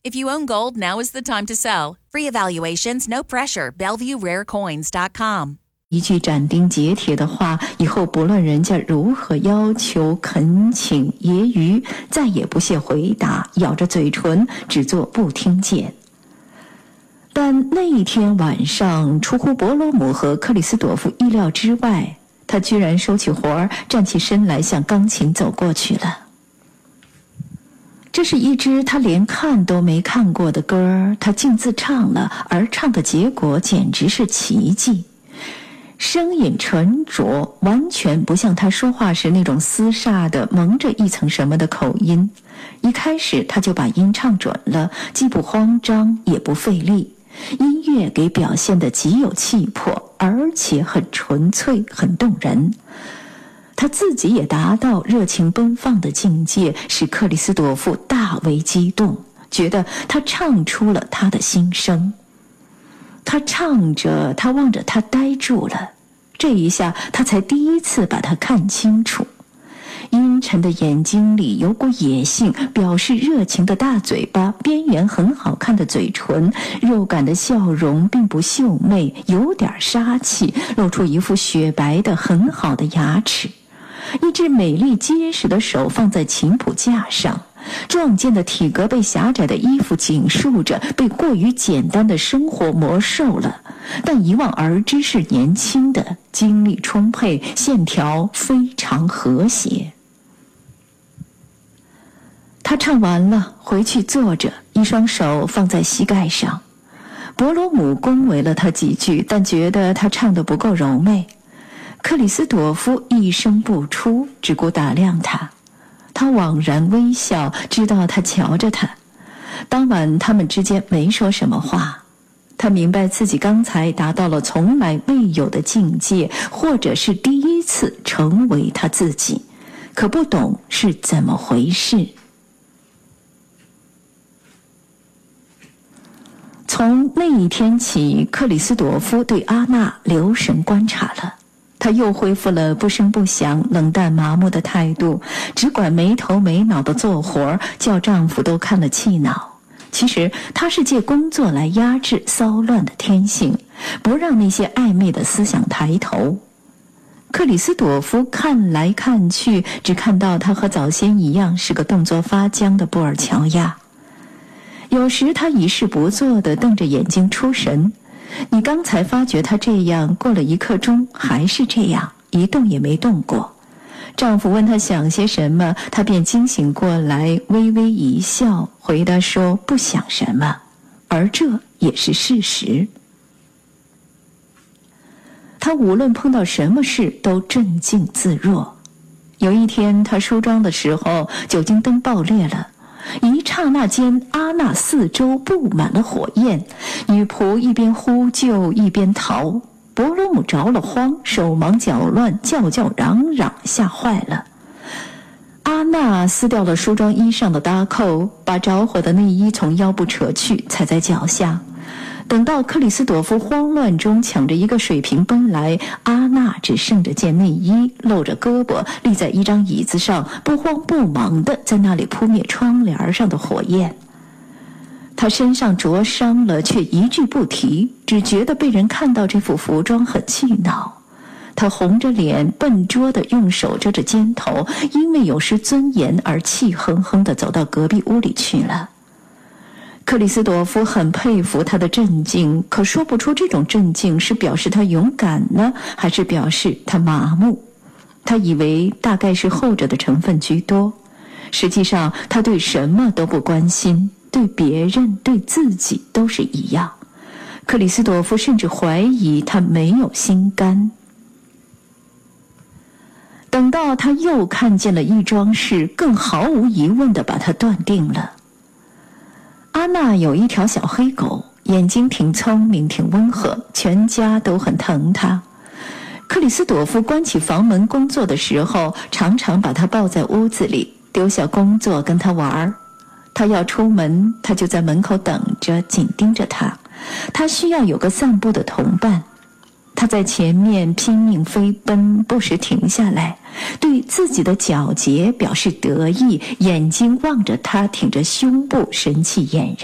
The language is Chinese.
If you own gold, now is the time to sell. Free evaluations, no pressure. BellevueRareCoins.com. 一句斩钉截铁的话，以后不论人家如何要求、恳请、揶揄，再也不屑回答，咬着嘴唇，只做不听见。但那一天晚上，出乎伯罗姆和克里斯朵夫意料之外，他居然收起活儿，站起身来向钢琴走过去了。这是一支他连看都没看过的歌，他竟自唱了，而唱的结果简直是奇迹。声音沉着，完全不像他说话时那种嘶煞的蒙着一层什么的口音。一开始他就把音唱准了，既不慌张也不费力，音乐给表现得极有气魄，而且很纯粹，很动人。他自己也达到热情奔放的境界，使克里斯朵夫大为激动，觉得他唱出了他的心声。他唱着，他望着他呆住了，这一下他才第一次把他看清楚。阴沉的眼睛里有股野性，表示热情的大嘴巴，边缘很好看的嘴唇，肉感的笑容并不秀媚，有点杀气，露出一副雪白的很好的牙齿。一只美丽结实的手放在琴谱架上，壮健的体格被狭窄的衣服紧束着，被过于简单的生活磨瘦了，但一望而知是年轻的，精力充沛，线条非常和谐。他唱完了，回去坐着，一双手放在膝盖上。伯罗姆恭维了他几句，但觉得他唱得不够柔媚。克里斯朵夫一声不出，只顾打量他。他惘然微笑，知道他瞧着他。当晚他们之间没说什么话。他明白自己刚才达到了从来未有的境界，或者是第一次成为他自己，可不懂是怎么回事。从那一天起，克里斯朵夫对阿娜留神观察了。她又恢复了不声不响、冷淡麻木的态度，只管没头没脑地做活，叫丈夫都看了气恼。其实她是借工作来压制骚乱的天性，不让那些暧昧的思想抬头。克里斯朵夫看来看去，只看到她和早先一样是个动作发僵的布尔乔亚。有时她一事不做地瞪着眼睛出神，你刚才发觉她这样，过了一刻钟还是这样，一动也没动过。丈夫问她想些什么，她便惊醒过来，微微一笑，回答说不想什么，而这也是事实。她无论碰到什么事都镇静自若。有一天她梳妆的时候，酒精灯爆裂了，一刹那间，阿娜四周布满了火焰，女仆一边呼救一边逃。伯罗姆着了慌，手忙脚乱，叫叫嚷嚷，吓坏了。阿娜撕掉了梳妆衣上的搭扣，把着火的内衣从腰部扯去，踩在脚下。等到克里斯朵夫慌乱中抢着一个水瓶奔来，阿娜只剩着件内衣，露着胳膊，立在一张椅子上，不慌不忙地在那里扑灭窗帘上的火焰。她身上灼伤了，却一句不提，只觉得被人看到这副服装很气恼。她红着脸，笨拙地用手遮着肩头，因为有失尊严而气哼哼地走到隔壁屋里去了。克里斯朵夫很佩服他的镇静，可说不出这种镇静是表示他勇敢呢，还是表示他麻木。他以为大概是后者的成分居多。实际上他对什么都不关心，对别人对自己都是一样。克里斯朵夫甚至怀疑他没有心肝。等到他又看见了一桩事，更毫无疑问地把他断定了。阿娜有一条小黑狗，眼睛挺聪明挺温和，全家都很疼她。克里斯朵夫关起房门工作的时候，常常把她抱在屋子里，丢下工作跟她玩。她要出门，他就在门口等着，紧盯着她。他需要有个散步的同伴。他在前面拼命飞奔，不时停下来，对自己的皎洁表示得意，眼睛望着他，挺着胸部，神气俨然。